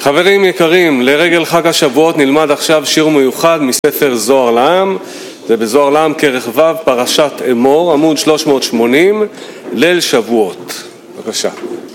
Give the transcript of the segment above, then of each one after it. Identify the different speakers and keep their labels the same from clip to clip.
Speaker 1: חברים יקרים, לרגל חג השבועות נלמד עכשיו שיר מיוחד מספר זוהר לעם. זה בזוהר לעם כרך ו' פרשת אמור, עמוד 380, ליל שבועות. בבקשה.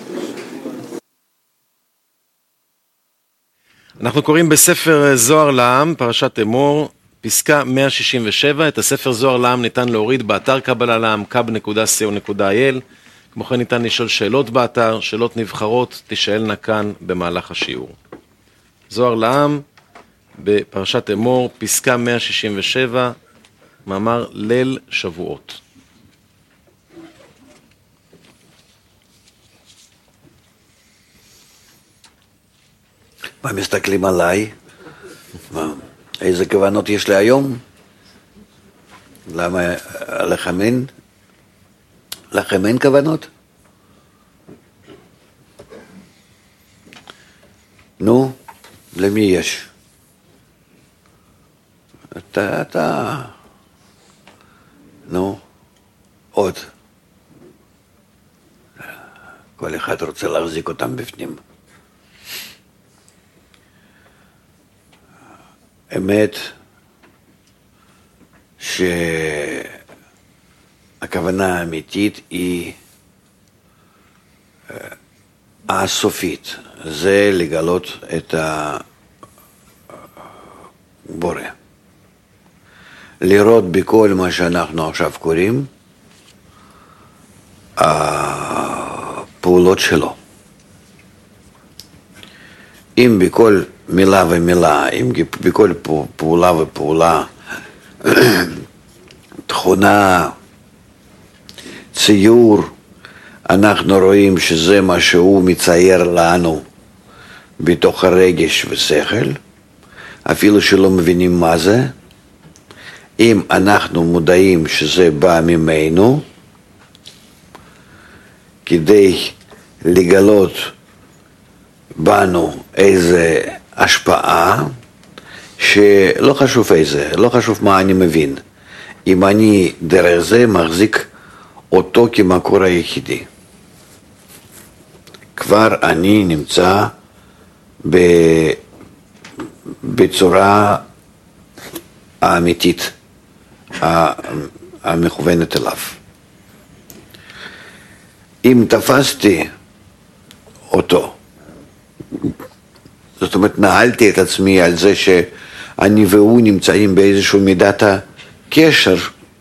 Speaker 2: אנחנו קוראים בספר זוהר לעם, פרשת אמור, פסקה 167. את הספר זוהר לעם ניתן להוריד באתר קבלה לעם, kab.co.il. כמו כן ניתן לשאול שאלות באתר, שאלות נבחרות תשאלנה כאן במהלך השיעור. זוהר לעם, בפרשת אמור, פסקה 167, מאמר ליל שבועות.
Speaker 3: מה מסתכלים עליי? איזה כוונות יש לי היום? למה לכם אין? לכם אין כוונות? נו, למי יש? אתה... נו, עוד. כל אחד רוצה להחזיק אותם בפנים. אמת שהכוונה האמיתית היא הסופית, זה לגלות את הבורא. לראות בכל מה שאנחנו עכשיו קוראים, הפעולות שלו. אם בכל מילה ומילה, אם בכל פעולה ופעולה, תכונה, ציור, אנחנו רואים שזה מה שהוא מצייר לנו בתוך הרגש ושכל, אפילו שלא מבינים מה זה. אם אנחנו מודעים שזה בא ממנו, כדי לגלות בנו איזה השפעה, שלא חשוב איזה, לא חשוב מה אני מבין. אם אני דרך זה מחזיק אותו כמקור היחידי, כבר אני נמצא בצורה האמיתית, המכוונת אליו. אם תפסתי אותו, זאת אומרת, נהלתי את עצמי על זה שאני והוא נמצאים באיזשהו מידת הקשר,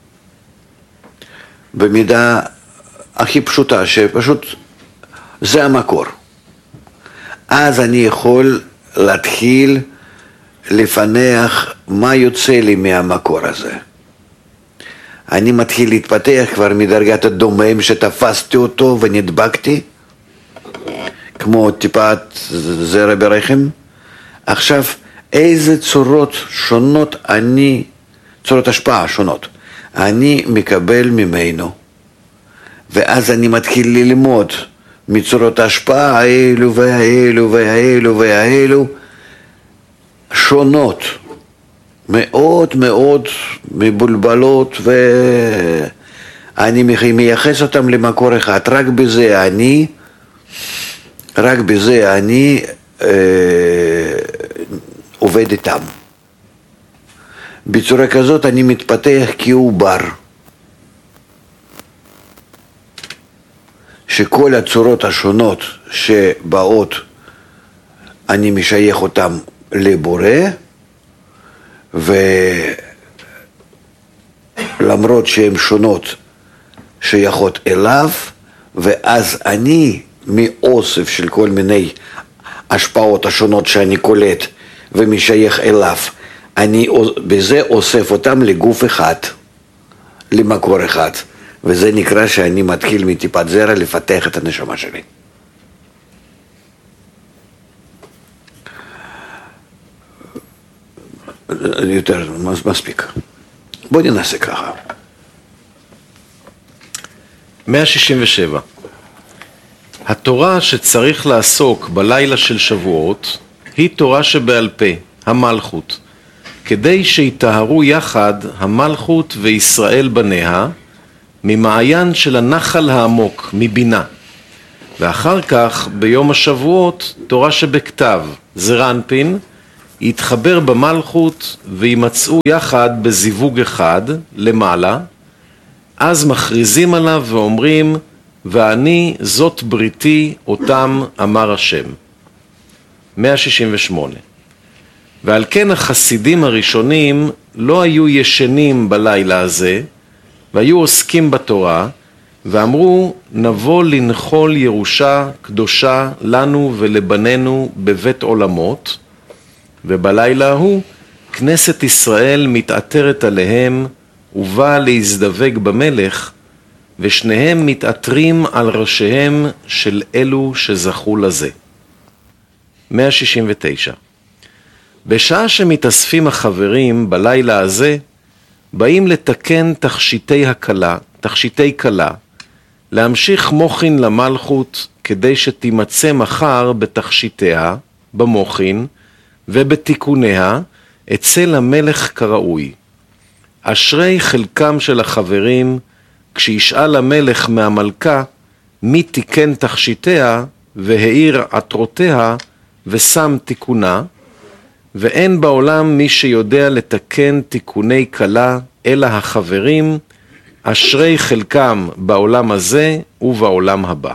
Speaker 3: במידה הכי פשוטה, שפשוט זה המקור. אז אני יכול להתחיל לפענח מה יוצא לי מהמקור הזה. אני מתחיל להתפתח כבר מדרגת הדומם שתפסתי אותו ונדבקתי, כמו טיפת זרע ברחם. עכשיו, איזה צורות שונות צורות השפעה שונות, אני מקבל ממנו, ואז אני מתחיל ללמוד מצורות ההשפעה האלו והאלו והאלו והאלו, שונות, מאוד מאוד מבולבלות, ואני מייחס אותם למקור אחד. רק בזה אני עובד איתם. בצורה כזאת אני מתפתח כעובר, שכל הצורות השונות שבאות אני משייך אותם לבורא, ולמרות שהן שונות שייכות אליו, ואז אני מאוסף של כל מיני השפעות השונות שאני קולט ומשייך אליו, אני בזה אוסף אותם לגוף אחד, למקור אחד, וזה נקרא שאני מתחיל מטיפת זרע לפתח את הנשמה שלי. יותר מספיק. בוא ננסה ככה.
Speaker 2: 167. התורה שצריך לעסוק בלילה של שבועות היא תורה שבעל פה, המלכות, כדי שיטהרו יחד המלכות וישראל בניה ממעיין של הנחל העמוק, מבינה, ואחר כך ביום השבועות תורה שבכתב, זרנפין, יתחבר במלכות וימצאו יחד בזיווג אחד למעלה, אז מכריזים עליו ואומרים, ואני זאת בריתי אותם אמר השם. 168. ועל כן החסידים הראשונים לא היו ישנים בלילה הזה, והיו עוסקים בתורה, ואמרו, נבוא לנחול ירושה קדושה לנו ולבנינו בבית עולמות, ובלילה ההוא כנסת ישראל מתעטרת עליהם, ובאה להזדווג במלך, ושניהם מתעטרים על ראשיהם של אלו שזכו לזה. 169. בשעה שמתאספים החברים בלילה הזה, באים לתקן תכשיטי כלה, להמשיך מוכין למלכות כדי שתימצא מחר בתכשיטיה, במוכין ובתיקוניה אצל המלך כראוי. אשרי חלקם של החברים כשישאל המלך מהמלכה מי תיקן תכשיטיה והאיר עטרותיה ושם תיקונה, ואין בעולם מי שיודע לתקן תיקוני כלה אלא החברים, אשרי חלקם בעולם הזה ובעולם הבא.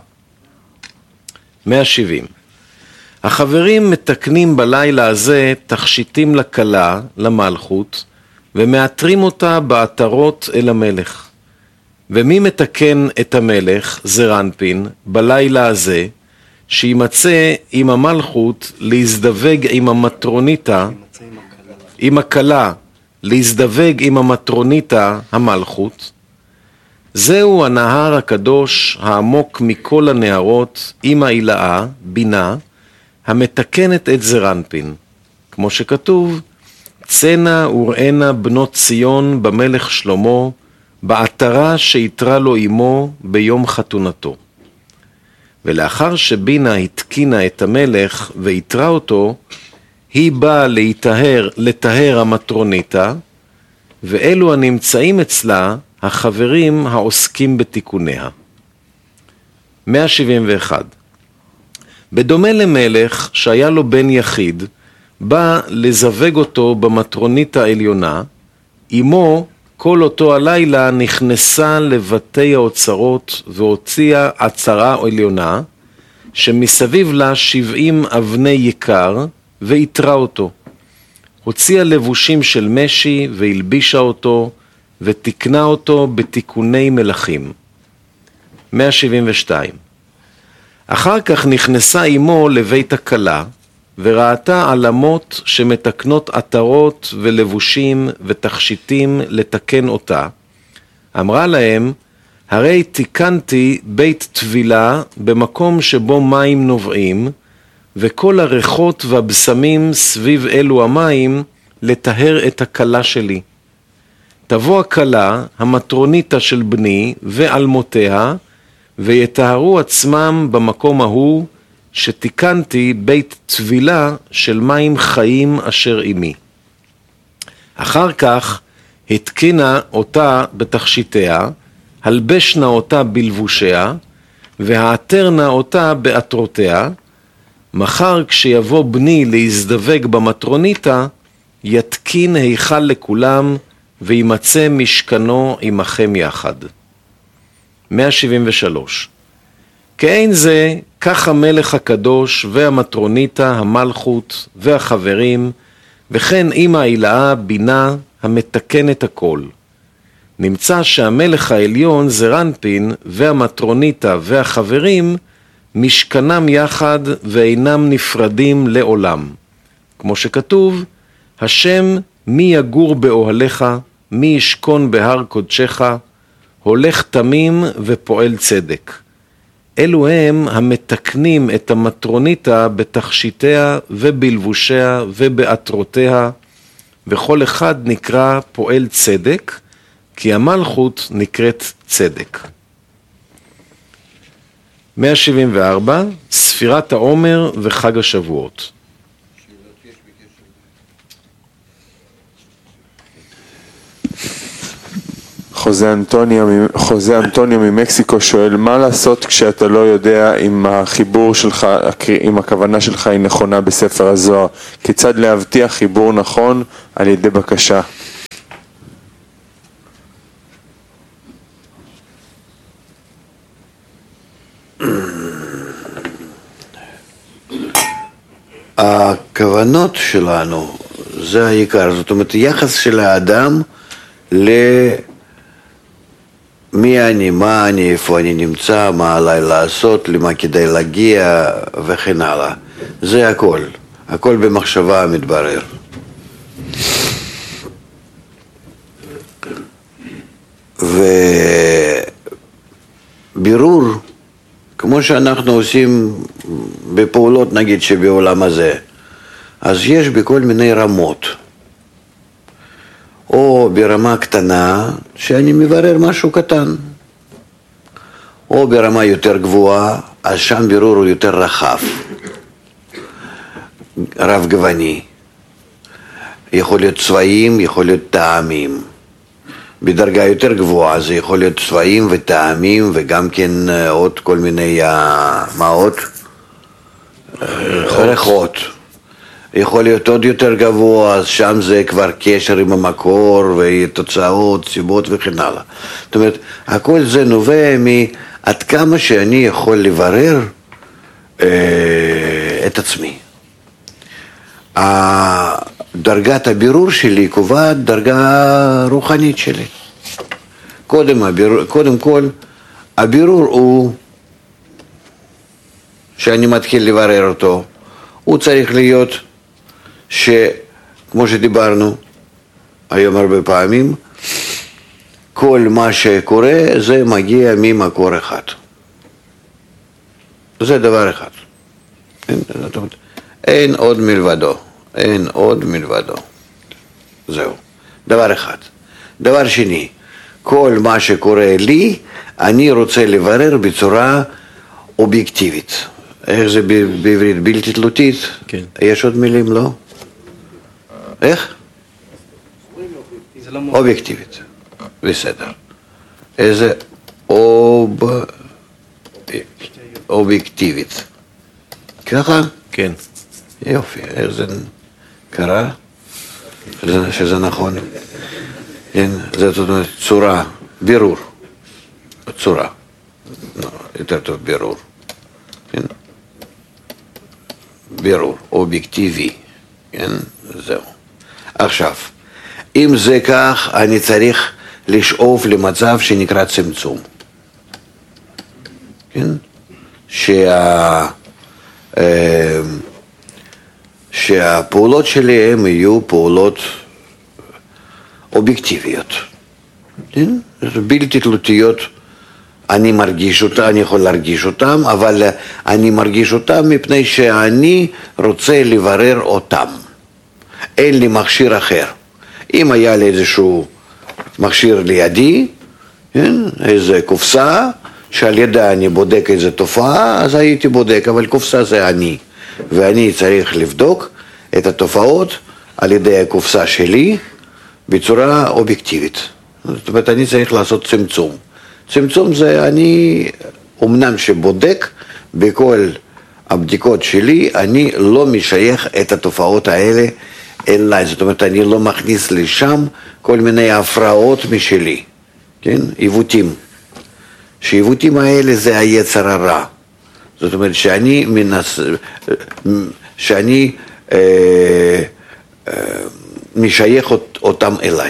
Speaker 2: 170. החברים מתקנים בלילה הזה תכשיטים לכלה, למלכות, ומאתרים אותה בעטרות אל המלך. ומי מתקן את המלך, זרנפין, בלילה הזה, שימצא עם המלכות להזדווג עם המטרוניתה, עם הכלה, להזדווג עם המטרוניתה, המלכות. זהו הנהר הקדוש העמוק מכל הנהרות, עם העילאה, בינה, המתקנת את זרנפין. כמו שכתוב, צנע וראינה בנות ציון במלך שלמה, בעטרה שיתרה לו אמו ביום חתונתו. ולאחר שבינה התקינה את המלך ויתרה אותו, היא באה לטהר המטרוניתה, ואלו הנמצאים אצלה החברים העוסקים בתיקוניה. 171. בדומה למלך שהיה לו בן יחיד, בא לזווג אותו במטרוניתה העליונה, אמו כל אותו הלילה נכנסה לבתי האוצרות והוציאה עצרה עליונה, שמסביב לה 70 אבני יקר, והתרה אותו. הוציאה לבושים של משי והלבישה אותו, ותקנה אותו בתיקוני מלכים. 172. אחר כך נכנסה אמו לבית הכלה, וראתה עלמות שמתקנות עטרות ולבושים ותכשיטים לתקן אותה. אמרה להם, הרי תיקנתי בית טבילה במקום שבו מים נובעים, וכל הריחות והבשמים סביב אלו המים לטהר את הכלה שלי. תבוא הכלה, המטרוניתה של בני ועלמותיה, ויטהרו עצמם במקום ההוא, שתיקנתי בית טבילה של מים חיים אשר עמי. אחר כך התקינה אותה בתכשיטיה, הלבשנה אותה בלבושיה, והעטרנה אותה בעטרותיה. מחר כשיבוא בני להזדווג במטרוניתה, יתקין היכל לכולם, וימצא משכנו עמכם יחד. 173. כאין זה, כך המלך הקדוש והמטרוניתה, המלכות והחברים, וכן עם העילאה בינה המתקנת הכל. נמצא שהמלך העליון זרנפין והמטרוניתה והחברים משכנם יחד ואינם נפרדים לעולם. כמו שכתוב, השם מי יגור באוהליך, מי ישכון בהר קודשך, הולך תמים ופועל צדק. אלו הם המתקנים את המטרוניתה בתכשיטיה ובלבושיה ובעטרותיה, וכל אחד נקרא פועל צדק, כי המלכות נקראת צדק. 174. ספירת העומר וחג השבועות.
Speaker 4: חוזה אנטוניו ממקסיקו שואל, מה לעשות כשאתה לא יודע אם החיבור שלך, אם הכוונה שלך היא נכונה בספר הזוהר? כיצד להבטיח חיבור נכון על ידי בקשה?
Speaker 3: הכוונות שלנו זה העיקר, זאת אומרת יחס של האדם מי אני, מה אני, איפה אני נמצא, מה עליי לעשות, למה כדאי להגיע וכן הלאה. זה הכל, הכל במחשבה מתברר. ובירור, כמו שאנחנו עושים בפעולות נגיד שבעולם הזה, אז יש בכל מיני רמות. או ברמה קטנה, שאני מברר משהו קטן. או ברמה יותר גבוהה, אז שם בירור הוא יותר רחב. רב גווני. יכול להיות צבעים, יכול להיות טעמים. בדרגה יותר גבוהה זה יכול להיות צבעים וטעמים וגם כן עוד כל מיני, מה עוד? ריחות. יכול להיות עוד יותר גבוה, אז שם זה כבר קשר עם המקור ותוצאות, סיבות וכן הלאה. זאת אומרת, הכל זה נובע מעד כמה שאני יכול לברר את עצמי. דרגת הבירור שלי קובעת דרגה רוחנית שלי. קודם כל, הבירור הוא, שאני מתחיל לברר אותו, הוא צריך להיות שכמו שדיברנו היום הרבה פעמים, כל מה שקורה זה מגיע ממקור אחד. זה דבר אחד. אין עוד מלבדו. אין עוד מלבדו. זהו. דבר אחד. דבר שני, כל מה שקורה לי, אני רוצה לברר בצורה אובייקטיבית. איך זה בעברית? בלתי תלותית?
Speaker 2: כן.
Speaker 3: יש עוד מילים, לא? איך? אובייקטיבית. בסדר. איזה אובייקטיבית. ככה?
Speaker 2: כן.
Speaker 3: יופי, איך זה קרה? שזה נכון. זה זאת אומרת צורה, בירור. צורה. יותר טוב בירור. בירור, אובייקטיבי. זהו. עכשיו, אם זה כך, אני צריך לשאוף למצב שנקרא צמצום. כן? שהפעולות שלי הם יהיו פעולות אובייקטיביות. כן? בלתי תלותיות. אני מרגיש אותה, אני יכול להרגיש אותם, אבל אני מרגיש אותם מפני שאני רוצה לברר אותם. אין לי מכשיר אחר. אם היה לי איזשהו מכשיר לידי, כן? איזה קופסה, שעל ידה אני בודק איזו תופעה, אז הייתי בודק, אבל קופסה זה אני. ואני צריך לבדוק את התופעות על ידי הקופסה שלי בצורה אובייקטיבית. זאת אומרת, אני צריך לעשות צמצום. צמצום זה אני, אמנם שבודק בכל הבדיקות שלי, אני לא משייך את התופעות האלה אליי. זאת אומרת, אני לא מכניס לשם כל מיני הפרעות משלי, כן? עיוותים. שעיוותים האלה זה היצר הרע. זאת אומרת, שאני משייך אותם אליי.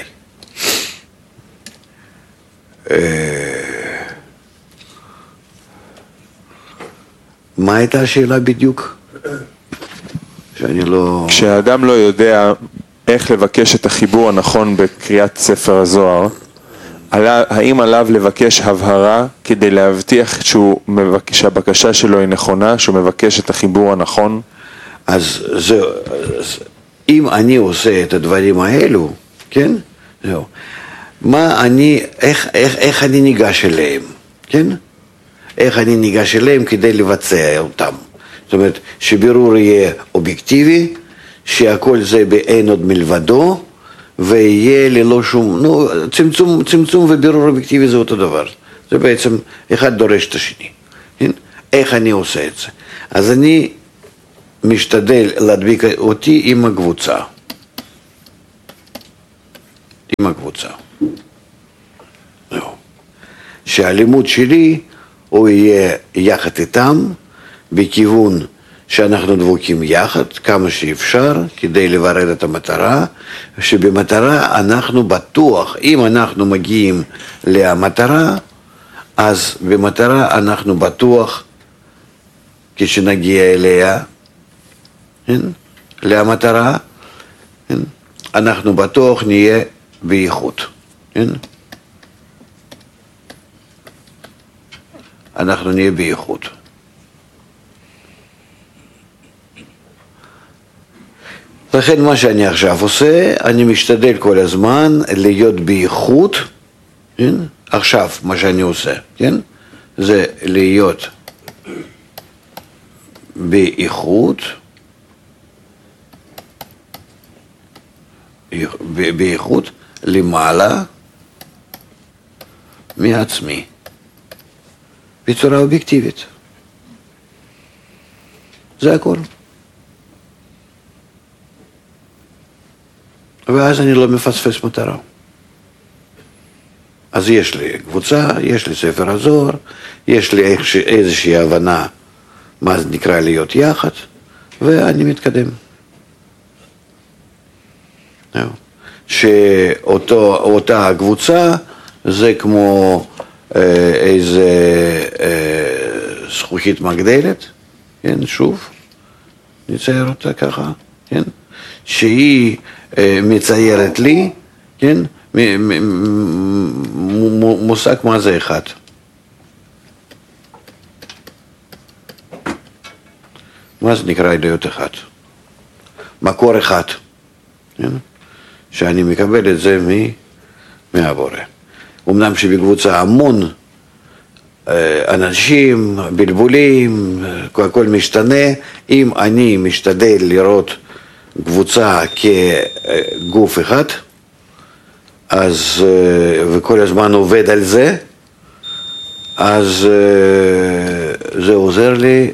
Speaker 3: מה הייתה השאלה בדיוק? שאני לא...
Speaker 4: כשאדם לא יודע איך לבקש את החיבור הנכון בקריאת ספר הזוהר, האם עליו לבקש הבהרה כדי להבטיח שהבקשה שלו היא נכונה, שהוא מבקש את החיבור הנכון?
Speaker 3: אז זהו, אם אני עושה את הדברים האלו, כן? זהו. איך אני ניגש אליהם, כן? איך אני ניגש אליהם כדי לבצע אותם. זאת אומרת, שבירור יהיה אובייקטיבי, שהכל זה באין עוד מלבדו, ויהיה ללא שום, צמצום ובירור אובייקטיבי זה אותו דבר. זה בעצם אחד דורש את השני. איך אני עושה את זה? אז אני משתדל להדביק אותי עם הקבוצה. עם הקבוצה. שהלימוד שלי הוא יהיה יחד איתם, בכיוון שאנחנו דבוקים יחד, כמה שאפשר, כדי לברר את המטרה, שבמטרה אנחנו בטוח, אם אנחנו מגיעים למטרה, אז במטרה אנחנו בטוח, כשנגיע אליה, למטרה, אנחנו בטוח נהיה באיכות. אנחנו נהיה באיכות. לכן מה שאני עכשיו עושה, אני משתדל כל הזמן להיות באיכות, עכשיו מה שאני עושה, זה להיות באיכות, באיכות למעלה מעצמי, בצורה אובייקטיבית. זה הכל. ואז אני לא מפספס מטרה. אז יש לי קבוצה, יש לי ספר הזוהר, יש לי איזושהי הבנה מה זה נקרא להיות יחד, ואני מתקדם. שאותה הקבוצה זה כמו איזה זכוכית מגדלת, כן, שוב, נצייר אותה ככה, כן, שהיא מציירת לי, כן, מושג מה זה אחד. מה זה נקרא להיות אחד? מקור אחד, כן? שאני מקבל את זה מהבורא. אמנם שבקבוצה המון אנשים, בלבולים, הכל משתנה, אם אני משתדל לראות קבוצה כגוף אחד, אז, וכל הזמן עובד על זה, אז זה עוזר לי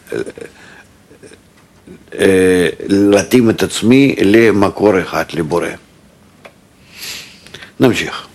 Speaker 3: להתאים את עצמי למקור אחד, לבורא. נמשיך.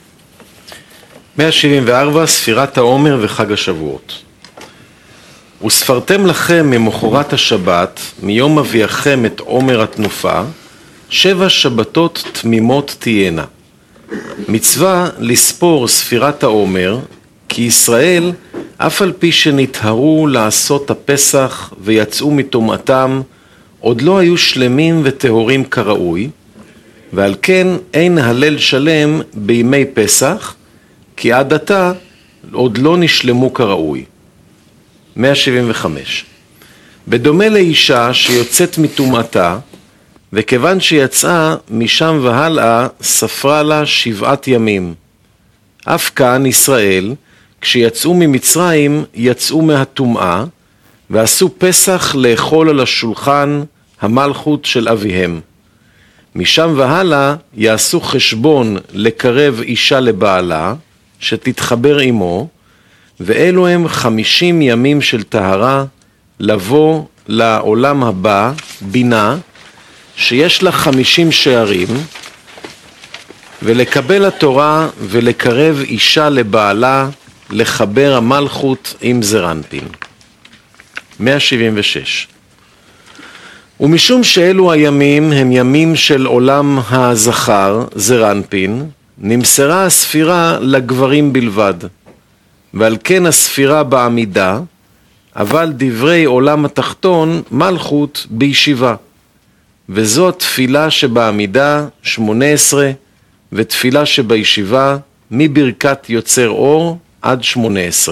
Speaker 2: 174, ספירת העומר וחג השבועות. וספרתם לכם ממחרת השבת, מיום אביאכם את עומר התנופה, 7 שבתות תמימות תהיינה. מצווה לספור ספירת העומר, כי ישראל, אף על פי שנטהרו לעשות הפסח ויצאו מטומאתם, עוד לא היו שלמים וטהורים כראוי, ועל כן אין הלל שלם בימי פסח, כי עד עתה עוד לא נשלמו כראוי. 175. בדומה לאישה שיוצאת מטומאתה, וכיוון שיצאה משם והלאה, ספרה לה 7 ימים. אף כאן ישראל, כשיצאו ממצרים, יצאו מהטומאה, ועשו פסח לאכול על השולחן המלכות של אביהם. משם והלאה יעשו חשבון לקרב אישה לבעלה, שתתחבר עמו, ואלו הם 50 ימים של טהרה, לבוא לעולם הבא, בינה, שיש לה 50 שערים, ולקבל התורה ולקרב אישה לבעלה, לחבר המלכות עם זרנפין. 176. ומשום שאלו הימים הם ימים של עולם הזכר, זרנפין, נמסרה הספירה לגברים בלבד, ועל כן הספירה בעמידה, אבל דברי עולם התחתון מלכות בישיבה. וזו תפילה שבעמידה 18, ותפילה שבישיבה מברכת יוצר אור עד 18.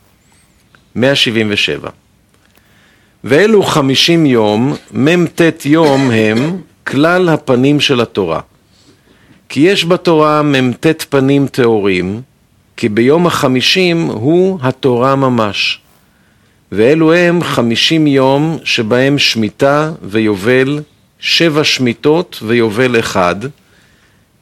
Speaker 2: 177. ואלו 50 יום, ממתת יום הם כלל הפנים של התורה. כי יש בתורה ממתת פנים טהורים, כי ביום ה50 הוא התורה ממש. ואלו הם 50 יום שבהם שמיטה ויובל, 7 שמיטות ויובל אחד,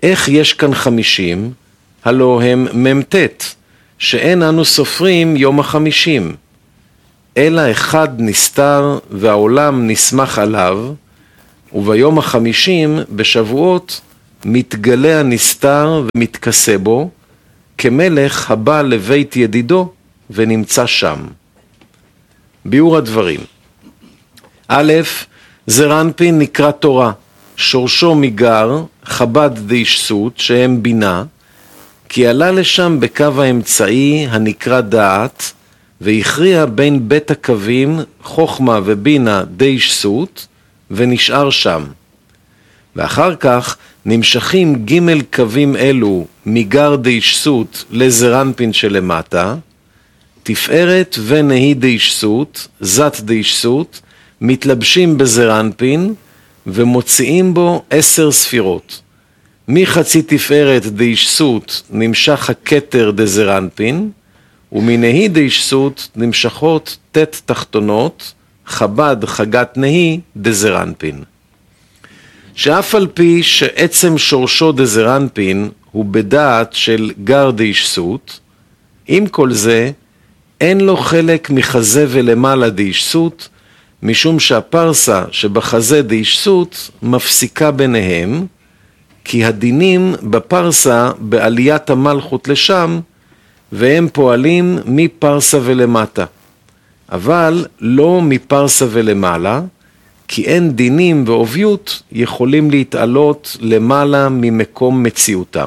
Speaker 2: איך יש כאן 50? הלא הם ממתת, שאין אנו סופרים יום ה50, אלא אחד נסתר והעולם נסמך עליו, וביום ה50 בשבועות מתגלה הנסתר ומתכסה בו, כמלך הבא לבית ידידו ונמצא שם. ביאור הדברים. א', זעיר אנפין נקרא תורה, שורשו מגר, חב"ד דאישסות, שהם בינה, כי עלה לשם בקו האמצעי הנקרא דעת, והכריע בין בית הקווים חוכמה ובינה דאישסות, ונשאר שם. ואחר כך נמשכים ג' קווים אלו מגר דאישסות לזעיר אנפין שלמטה, תפארת ונהי דאישסות, זת דאישסות, מתלבשים בזעיר אנפין ומוציאים בו 10 ספירות. מחצי תפארת דאישסות נמשך הכתר דזעיר אנפין, ומנהי דאישסות נמשכות תת תחתונות, חב"ד חגת נהי דזעיר אנפין. שאף על פי שעצם שורשו דזעיר אנפין הוא בדעת של גר דאישסות, עם כל זה אין לו חלק מחזה ולמעלה דאישסות, משום שהפרסה שבחזה דאישסות מפסיקה ביניהם, כי הדינים בפרסה בעליית המלכות לשם, והם פועלים מפרסה ולמטה, אבל לא מפרסה ולמעלה, כי אין דינים ועוביות יכולים להתעלות למעלה ממקום מציאותם.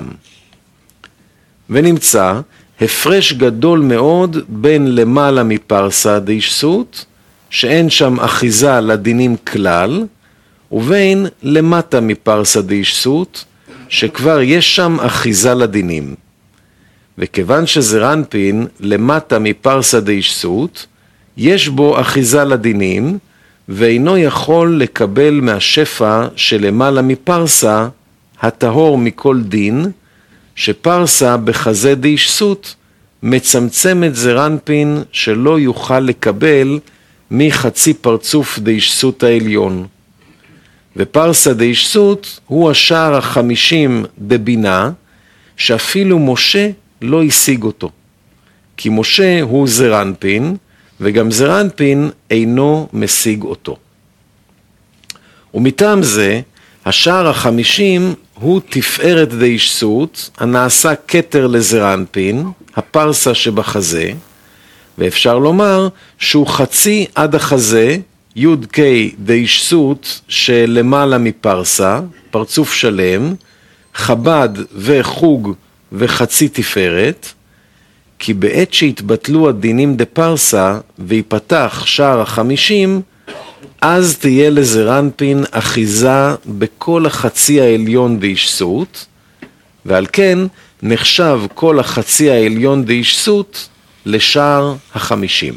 Speaker 2: ונמצא הפרש גדול מאוד בין למעלה מפרסה דאישסות, שאין שם אחיזה לדינים כלל, ובין למטה מפרסה דאישסות, שכבר יש שם אחיזה לדינים. וכיוון שזעיר אנפין למטה מפרסה דאישסות, יש בו אחיזה לדינים, ואינו יכול לקבל מהשפע שלמעלה מפרסה, הטהור מכל דין, שפרסה בחזה דאישסות מצמצמת זעיר אנפין שלא יוכל לקבל מחצי פרצוף דאישסות העליון. ופרסה דאישסות הוא השער ה50 דבינה, שאפילו משה לא השיג אותו. כי משה הוא זעיר אנפין, וגם זעיר אנפין אינו משיג אותו. ומטעם זה, השער ה50 הוא תפארת דאישסות, הנעשה כתר לזעיר אנפין, הפרסה שבחזה, ואפשר לומר שהוא חצי עד החזה, יוד קי דאישסות שלמעלה מפרסה, פרצוף שלם, חב"ד וחוג וחצי תפארת, כי בעת שהתבטלו הדינים דפרסה ויפתח שער ה50, אז תהיה לזעיר אנפין אחיזה בכל החצי העליון דאישסות, ועל כן נחשב כל החצי העליון דאישסות לשער ה50.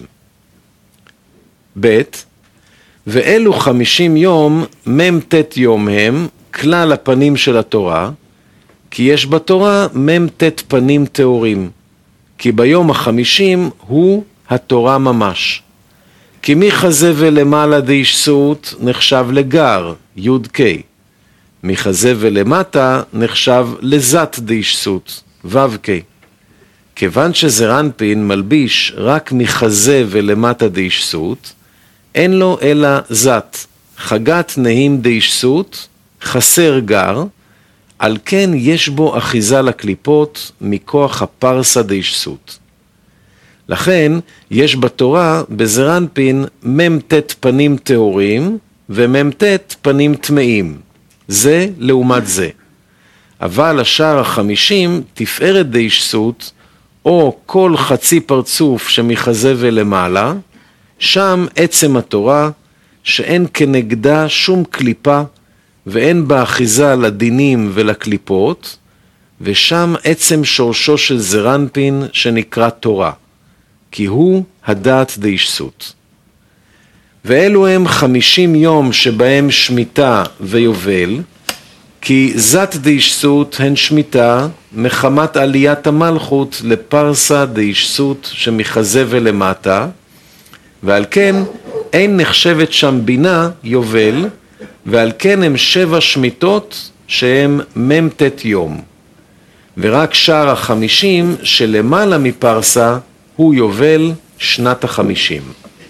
Speaker 2: ב' ואלו 50 יום ממתת יום הם כלל הפנים של התורה, כי יש בתורה ממתת פנים תאורים, כי ביום ה50 הוא התורה ממש. כי מחזה ולמעלה דאישסות נחשב לגר, יוד קי. מחזה ולמטה נחשב לזת דאישסות, וו קי. כיוון שזעיר אנפין מלביש רק מחזה ולמטה דאישסות, אין לו אלא זת, חגת נהים דאישסות, חסר גר, על כן יש בו אחיזה לקליפות מכוח הפרסה דאישסות. לכן יש בתורה בזעיר אנפין ממתת פנים טהורים וממתת פנים טמאים, זה לעומת זה. אבל השער ה50 תפארת דאישסות, או כל חצי פרצוף שמחזה ולמעלה, שם עצם התורה שאין כנגדה שום קליפה, ואין בה אחיזה לדינים ולקליפות, ושם עצם שורשו של זעיר אנפין שנקרא תורה, כי הוא הדעת דאישסות. ואלו הם 50 יום שבהם שמיטה ויובל, כי זת דאישסות הן שמיטה מחמת עליית המלכות לפרסה דאישסות שמחזה ולמטה, ועל כן אין נחשבת שם בינה יובל, ועל כן הם 7 שמיטות שהם ממתת יום, ורק שער 50 שלמעלה מפרסה הוא יובל שנת 50.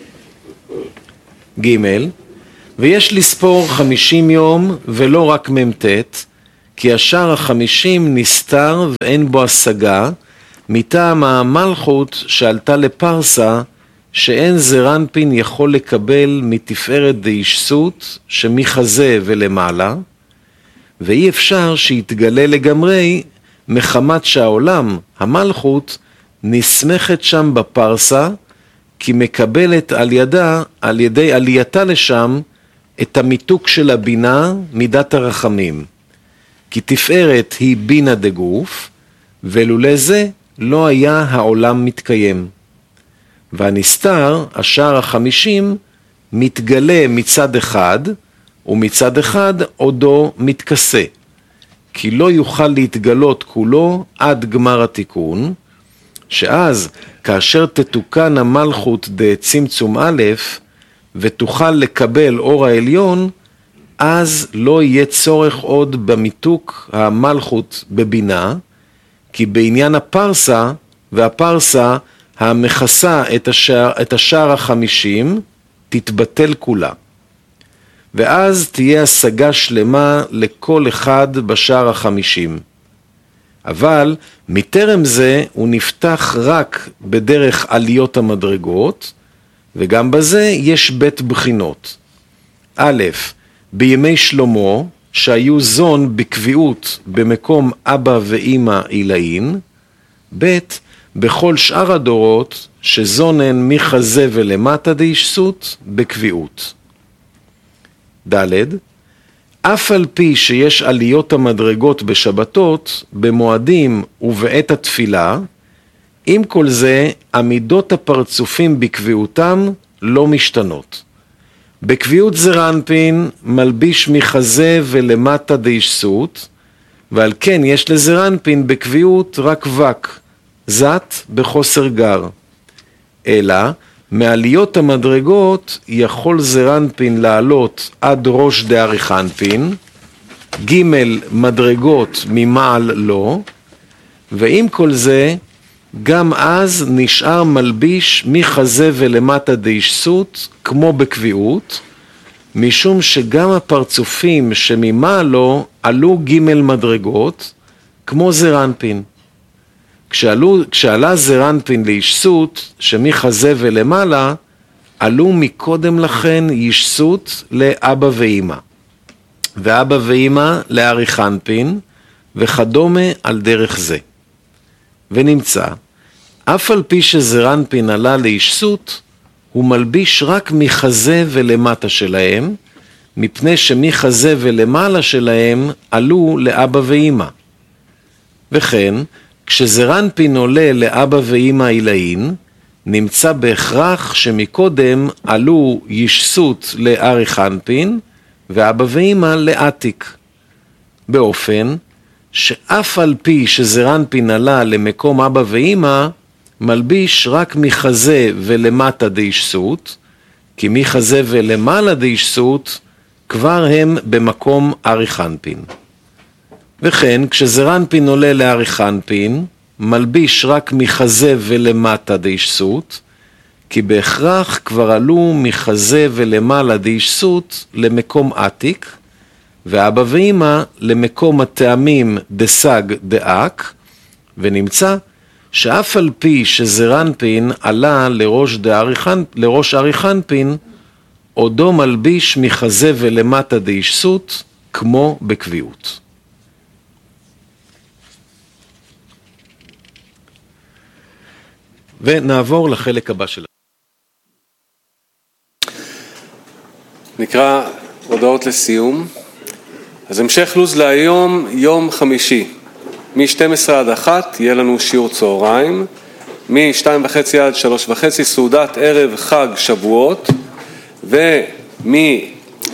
Speaker 2: ג' ויש לספור 50 יום ולא רק ממתת, כי השער 50 נסתר ואין בו השגה, מטעם המלכות שעלתה לפרסה, שאין זרנפין יכול לקבל מתפארת דאישסות שמחזה ולמעלה, ואי אפשר שיתגלה לגמרי מחמת שהעולם, המלכות, נסמכת שם בפרסה, כי מקבלת על ידי עלייתה לשם, את המיתוק של הבינה מידת הרחמים. כי תפארת היא בינה דגוף, ולולא זה לא היה העולם מתקיים. והנסתר, השער 50, מתגלה מצד אחד, ומצד אחד עודו מתכסה. כי לא יוכל להתגלות כולו עד גמר התיקון, שאז כאשר תתוקן המלכות דצמצום א', ותוכל לקבל אור העליון, אז לא יהיה צורך עוד במיתוק המלכות בבינה, כי בעניין הפרסה, והפרסה המכסה את השער 50, תתבטל כולה. ואז תהיה השגה שלמה לכל אחד בשער 50. אבל מטרם זה הוא נפתח רק בדרך עליות המדרגות, וגם בזה יש בית בחינות. א', בימי שלמה, שהיו זון בקביעות במקום אבא ואמא עילאין, ב', בכל שאר הדורות, שזונן מחזה ולמטה דאישסות בקביעות. ד', אף על פי שיש עליות המדרגות בשבתות, במועדים ובעת התפילה, עם כל זה, עמידות הפרצופים בקביעותם לא משתנות. בקביעות זרנפין מלביש מחזה ולמטה דאישסות, ועל כן יש לזרנפין בקביעות רק וק, זת בחוסר גר. אלא, מעליות המדרגות יכול זרנפין לעלות עד ראש דאריכנפין, ג' מדרגות ממעל לא, ועם כל זה, גם אז נשאר מלביש מחזה ולמטה דאישסות כמו בקביעות, משום שגם הפרצופים שממעל לו עלו ג' מדרגות כמו זרנפין. כשעלה זרנפין לאישסות שמחזה ולמעלה, עלו מקודם לכן אישסות לאבא ואמא, ואבא ואמא לאריכנפין, וכדומה על דרך זה. ונמצא, אף על פי שזרנפין עלה לאישסות, הוא מלביש רק מחזה ולמטה שלהם, מפני שמחזה ולמעלה שלהם עלו לאבא ואמא. וכן, כשזרנפין עולה לאבא ואמא עילאין, נמצא בהכרח שמקודם עלו ישסות לאריכנפין, ואבא ואמא לעתיק. באופן שאף על פי שזרנפין עלה למקום אבא ואמא, מלביש רק מחזה ולמטה דאישסות, כי מחזה ולמעלה דאישסות כבר הם במקום אריכנפין. וכן, כשזרנפין עולה לאריכנפין, מלביש רק מחזה ולמטה דאישסות, כי בהכרח כבר עלו מחזה ולמעלה דאישסות למקום עתיק, ואבא ואמא למקום הטעמים דסג דאק, ונמצא שאף על פי שזרנפין עלה לראש אריכנפין, עודו מלביש מחזה ולמטה דאישסות כמו בקביעות. ונעבור לחלק הבא שלנו.
Speaker 1: נקרא הודעות לסיום. אז המשך לוז להיום, יום חמישי. מ-12 עד 1 יהיה לנו שיעור צהריים, מ-2:30 עד 3:30 סעודת ערב חג שבועות, ומ-10:35,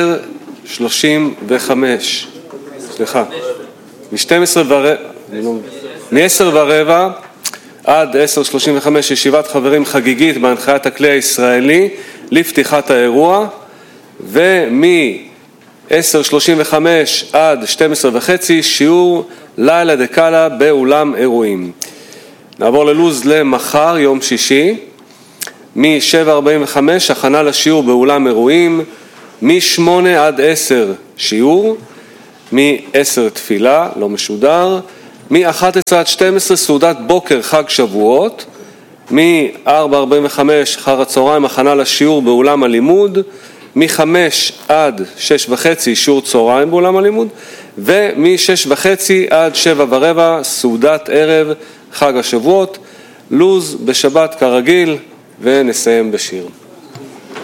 Speaker 1: מ-10:15 עד 10:35 ישיבת חברים חגיגית בהנחיית הכלי הישראלי לפתיחת האירוע, ומ-11:30 10:35 עד 12:30 שיעור לילה דקאלה באולם אירועים. נעבור ללוז למחר, יום שישי. מ-7:45 הכנה לשיעור באולם אירועים, מ-8 עד 10 שיעור, מ-10 תפילה, לא משודר, מ-11 עד 12 סעודת בוקר חג שבועות, מ-4:45 אחר הצהריים הכנה לשיעור באולם הלימוד, מ-5 עד 6:30 שיעור צהריים באולם הלימוד, ומ-6:30 עד 7:15 סעודת ערב חג השבועות. לוז בשבת כרגיל, ונסיים בשיר.